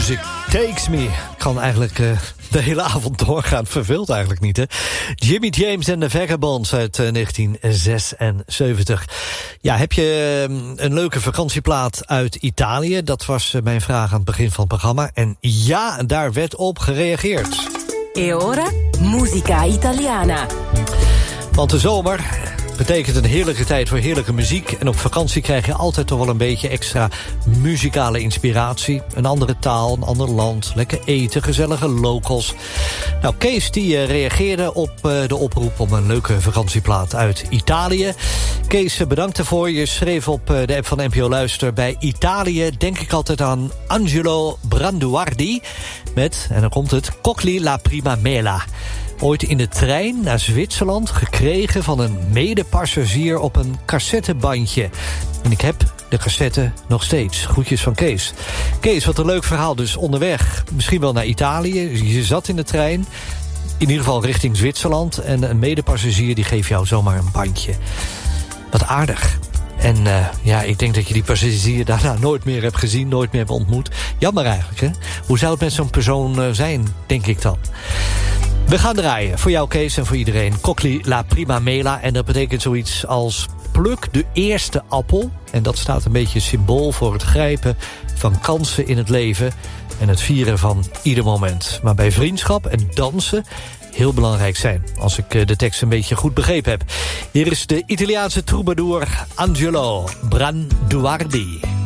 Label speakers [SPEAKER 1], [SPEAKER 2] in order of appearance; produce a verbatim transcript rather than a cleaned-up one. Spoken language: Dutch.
[SPEAKER 1] Music Takes Me. Kan eigenlijk uh, de hele avond doorgaan. Verveelt eigenlijk niet, hè? Jimmy James en de Vagabonds uit uh, negentien zesenzeventig. Ja, heb je uh, een leuke vakantieplaat uit Italië? Dat was uh, mijn vraag aan het begin van het programma. En ja, daar werd op gereageerd.
[SPEAKER 2] E ora, musica italiana.
[SPEAKER 1] Want de zomer betekent een heerlijke tijd voor heerlijke muziek. En op vakantie krijg je altijd toch wel een beetje extra muzikale inspiratie. Een andere taal, een ander land, lekker eten, gezellige locals. Nou, Kees die uh, reageerde op uh, de oproep om een leuke vakantieplaat uit Italië. Kees, uh, bedankt ervoor. Je schreef op uh, de app van N P O Luister: bij Italië denk ik altijd aan Angelo Branduardi met, en dan komt het, Cockli la prima mela. Ooit in de trein naar Zwitserland gekregen van een medepassagier op een cassettebandje. En ik heb de cassette nog steeds. Groetjes van Kees. Kees, wat een leuk verhaal. Dus onderweg, misschien wel naar Italië. Je zat in de trein, in ieder geval richting Zwitserland. En een medepassagier die geeft jou zomaar een bandje. Wat aardig. En uh, ja, ik denk dat je die passagier daarna nooit meer hebt gezien, nooit meer hebt ontmoet. Jammer eigenlijk, hè? Hoe zou het met zo'n persoon uh, zijn, denk ik dan? We gaan draaien, voor jou Kees en voor iedereen. Cockli la prima mela, en dat betekent zoiets als pluk de eerste appel. En dat staat een beetje symbool voor het grijpen van kansen in het leven en het vieren van ieder moment. Maar bij vriendschap en dansen heel belangrijk zijn, als ik de tekst een beetje goed begrepen heb. Hier is de Italiaanse troubadour Angelo Branduardi.